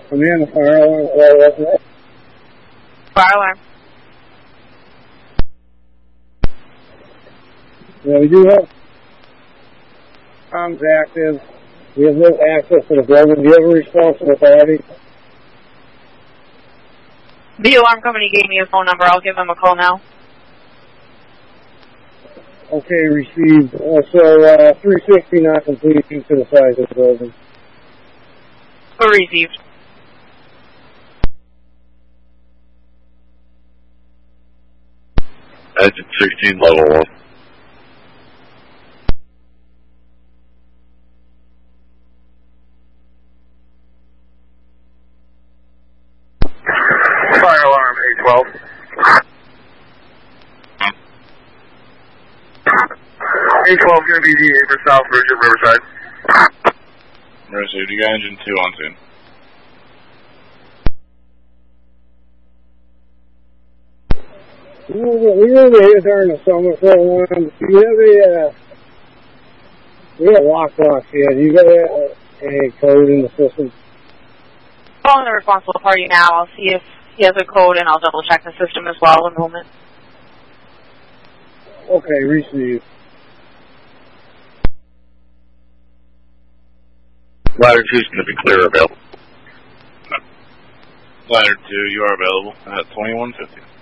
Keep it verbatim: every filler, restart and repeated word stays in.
I'm in the fire alarm. Well, what's that? Fire alarm. Yeah, we do have comms active. We have no access to the building. Do you have a responsible authority? The alarm company gave me a phone number. I'll give them a call now. Okay, received. Uh, so, uh, three sixty not complete due to the size of the building. Received. Engine sixteen, level one. Fire alarm, eight twelve. eight twelve is going to be the Aver South Bridge at Riverside. Received. You got engine two on scene. We were here during the summer for a while. Do you have a, uh, we got lockbox here. Do you got a, a code in the system? Calling the responsible party now. I'll see if he has a code and I'll double check the system as well in a moment. Okay, received. Ladder two is going to be clear available. Ladder two, you are available at twenty-one fifty.